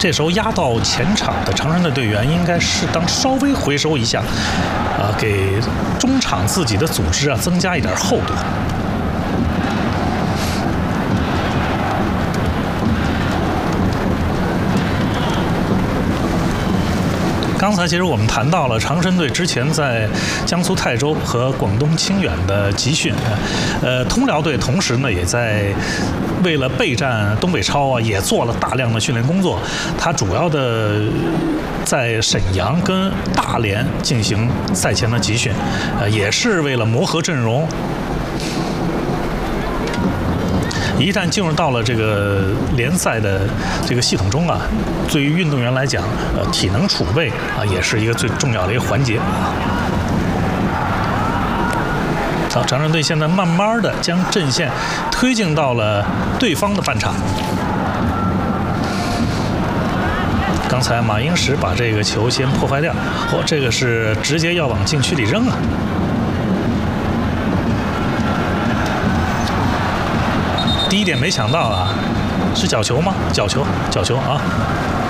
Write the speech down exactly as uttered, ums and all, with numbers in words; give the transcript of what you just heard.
这时候压到前场的长春队队员应该适当稍微回收一下，啊，给中场自己的组织啊增加一点厚度。刚才其实我们谈到了长春队之前在江苏泰州和广东清远的集训，呃，通辽队同时呢也在为了备战东北超啊，也做了大量的训练工作。它主要的在沈阳跟大连进行赛前的集训，呃，也是为了磨合阵容。一旦进入到了这个联赛的这个系统中啊，对于运动员来讲，呃，体能储备啊，也是一个最重要的一个环节。好，长春队现在慢慢的将阵线推进到了对方的半场。刚才马英石把这个球先破坏掉，哦，这个是直接要往禁区里扔啊。第一点没抢到啊，是角球吗？角球，角球啊！